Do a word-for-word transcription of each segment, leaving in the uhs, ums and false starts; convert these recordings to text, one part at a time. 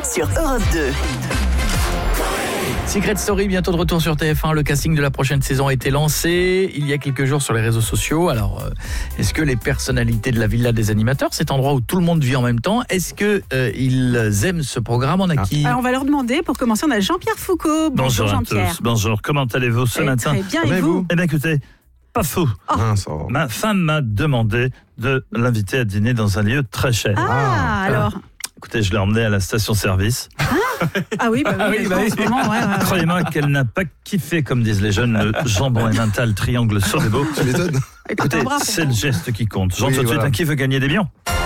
sur Europe deux. Secret Story, bientôt de retour sur T F un. Le casting de la prochaine saison a été lancé il y a quelques jours sur les réseaux sociaux. Alors, euh, est-ce que les personnalités de la Villa des Animateurs, cet endroit où tout le monde vit en même temps, est-ce qu'ils euh, aiment ce programme? On a qui? Alors, on va leur demander. Pour commencer, on a Jean-Pierre Foucault. Bonjour, Bonjour à Jean-Pierre. tous. Bonjour. Comment allez-vous ce Eh, matin? Très bien, et vous? Eh bien, écoutez, pas fou. Oh. Ma femme m'a demandé de l'inviter à dîner dans un lieu très cher. Ah, alors. Écoutez, je l'ai emmené à la station-service. Ah oui, bah oui, Ah oui, bah en oui. ce moment, ouais, ouais, ouais. Croyez-moi qu'elle n'a pas kiffé, comme disent les jeunes, le jambon et mental triangle sur les beaux. Tu m'étonnes. Écoutez, Un bras, c'est le geste qui compte. Jean, Oui, tout de suite, voilà. hein, qui veut gagner des millions?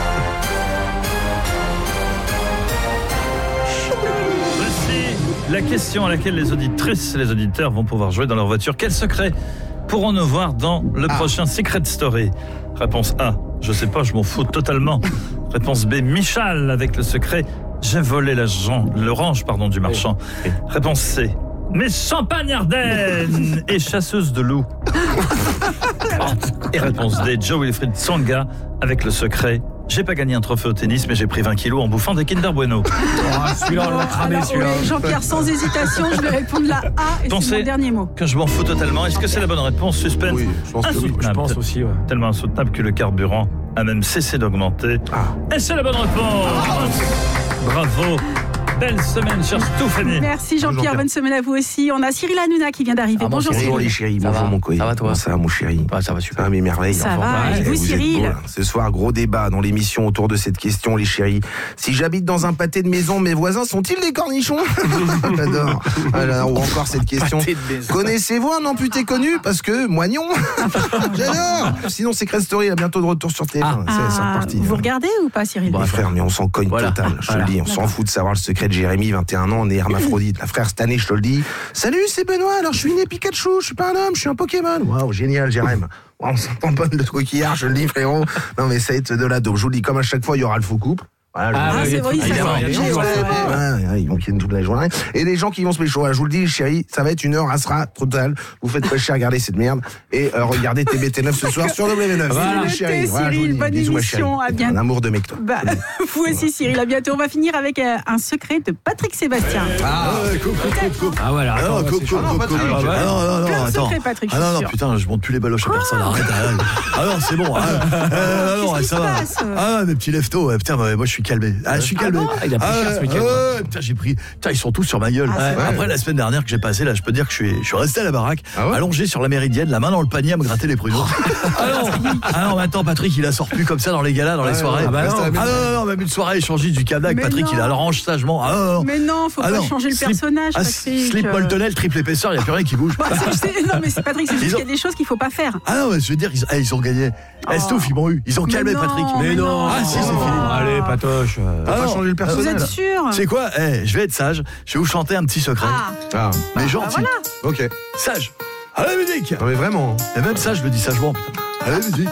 Voici la question à laquelle les auditrices et les auditeurs vont pouvoir jouer dans leur voiture. Quel secret pourrons-nous voir dans le Ah. prochain Secret Story? Réponse A, je sais pas, je m'en fous totalement. Réponse B, Michal avec le secret, j'ai volé l'argent, l'orange pardon du marchand. Réponse C, mes champagnes Ardennes et chasseuse de loups. Et réponse D, Joe Wilfried Tsonga avec le secret, j'ai pas gagné un trophée au tennis mais j'ai pris vingt kilos en bouffant des Kinder Bueno. Ah, celui-là, on l'a cramé, Alors, celui-là. oui, Jean-Pierre, sans hésitation, je vais répondre la A et Pensez- c'est mon dernier mot. Que je m'en fous totalement. Est-ce que c'est la bonne réponse? Suspense. Oui, je pense que oui. Insoutenable. Je pense aussi, ouais. Tellement insoutenable que le carburant a même cessé d'augmenter. Ah. Et c'est la bonne réponse. Bravo. Belle semaine, cher Stéphanie. Merci Jean-Pierre, Jean-Pierre. bonne semaine à vous aussi. On a Cyril Hanouna qui vient d'arriver. Ah bon, Bonjour Cyril. Bonjour Cyril. les chéris, Ça bonjour va mon coï. Ça va, toi? Comment ça va mon chéri? Ouais, ça va super. Ah mes merveilles. Ça enfin, va, pareil, et vous, êtes Cyril beaux, là. Ce soir, gros débat dans l'émission autour de cette question les chéris. Si j'habite dans un pâté de maison, mes voisins sont-ils des cornichons? J'adore. Alors, ou encore cette question. Pâté de maison. Connaissez-vous un amputé connu? Parce que moignon. J'adore. Sinon Secret Story est bientôt de retour sur T F un. Ah, C'est c'est reparti. vous regardez ou pas Cyril? Mes frères, mais on s'en cogne Voilà. total, je te Voilà. le dis, on s'en fout de savoir le secret de Jérémy, vingt et un ans, né hermaphrodite. La frère cette année, je te le dis. Salut, c'est Benoît, alors je suis né Pikachu, je suis pas un homme, je suis un Pokémon. Waouh, génial, Jérémy. Waouh, on s'entend pas de coquillard, je le dis, frérot. Non, mais ça va être de là. Donc, je vous le dis, comme à chaque fois, il y aura le faux couple. Voilà, Ah, je- Ah, ouais, c'est il y a vrai, tout- ça évidemment, va. il y a Ouais, toujours ouais, ça. ouais. Ouais, ouais, ils vont quitter toute la journée. Et les gens qui vont se pécho. Je vous le dis, chérie, ça va être une heure, elle sera totale. Vous faites pas chier à regarder cette merde. Et euh, regardez T B T neuf ce soir sur W neuf. Voilà. Chérie, Notez, voilà, je vous le Cyril, dis. bonne Bisous, ma émission, chérie. à bientôt. Un amour de mec, toi. Bah, vous aussi Cyril, à bientôt. On va finir avec euh, un secret de Patrick Sébastien. Ah, coucou, coucou, coucou. Ah, voilà. Ah non, attends, coucou, c'est chaud. coucou, coucou. Ah, ouais. Ah non, non, non, Plein de attends. secrets, Patrick, je Ah non, suis non, sûre. putain, je monte plus les baloches à personne, arrête, arrête. Ah non, c'est bon. Ah, euh, non, Qu'est-ce qui ça se va. passe Ah, mes petits leftos, ouais, putain, bah, moi je suis calmé. Ah, je suis calmé. bon Ah, il a pris cher, ce week-end. ah, ouais, putain, j'ai pris. Putain, ils sont tous sur ma gueule. Ah, c'est Ouais. vrai. Après la semaine dernière que j'ai passé, là, je peux dire que je suis, je suis resté à la baraque, Ah ouais allongé sur la méridienne, la main dans le panier à me gratter les pruneaux. Ah non, ah non, mais attends, Patrick, il a sort plus comme ça dans les galas, dans les Ouais, soirées. ouais, Ah, bah reste non. à la Ah maison. non, non, non, même une soirée échangiste du Cadac, Mais Patrick, non. il a range sagement. Ah non, non. Mais non, faut Ah pas non. changer le Slip- personnage, Ah, Patrick. slip Euh, molletonnel, triple épaisseur, il n'y a plus rien qui bouge. bah, c'est- c'est- non, mais c'est Patrick, c'est Ils juste ont- qu'il y a des choses qu'il faut pas faire. Ah non, mais je veux dire, ils, eh, ils ont gagné. Oh. Estouf, ils m'ont eu. Ils ont Mais calmé non, Patrick. mais non. Ah si, c'est fini. Allez, Patoche. euh, Ah pas non. changer le Vous personnage. êtes sûr? C'est quoi? Eh, je vais être sage. Je vais vous chanter un petit secret. Ah, Ah, mais bah gentil. voilà. ok. Sage. À la musique. Non mais vraiment. Et même ça, je le dis sagement, putain. À la musique.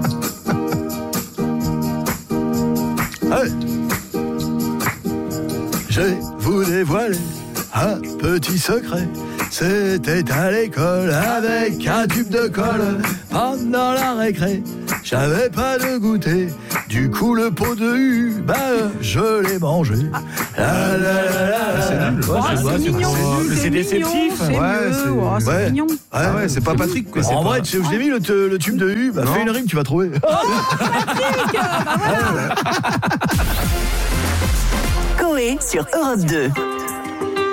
Allez. Je vais vous dévoiler un petit secret. C'était à l'école avec un tube de colle. Pendant la récré, j'avais pas de goûter. Du coup, le pot de U, bah, je l'ai mangé. La, la, la, la, C'est la. nul. Oh, c'est c'est quoi, c'est mignon, quoi c'est C'est mignon, déceptif. c'est Ouais, mieux. c'est- Oh, c'est ouais. mignon. Ah ouais, c'est pas Patrick quoi. En c'est vrai, pas- tu sais où je l'ai mis le, te- le tube de U? Bah, Non. fais une rime, tu vas trouver. Coé sur Europe deux.